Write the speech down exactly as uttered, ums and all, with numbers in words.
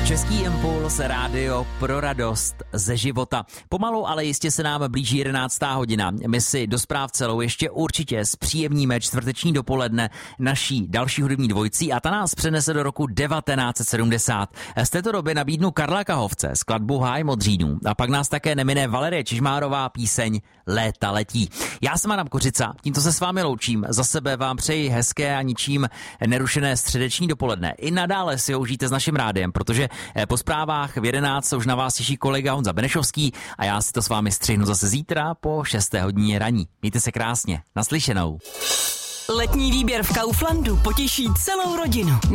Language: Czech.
Český impuls, rádio pro radost ze života. Pomalu, ale jistě se nám blíží jedenáctá hodina. My si do zpráv celou ještě určitě zpříjemníme čtvrteční dopoledne naší další hudební dvojcí a ta nás přenese do roku devatenáct set sedmdesát. Z této doby nabídnu Karla Kahovce, skladbu Háj Modřínů a pak nás také nemine Valerie Čižmárová píseň Léta letí. Já jsem Adam Kořica, tímto se s vámi loučím. Za sebe vám přeji hezké a ničím nerušené středeční dopoledne. I nadále si ho užijte s naším rádiem, protože po zprávách v jedenáct už na vás těší kolega Honza Benešovský a já si to s vámi střihnu zase zítra po šesté hodině raní. Mějte se krásně. Naslyšenou. Letní výběr v Kauflandu potěší celou rodinu.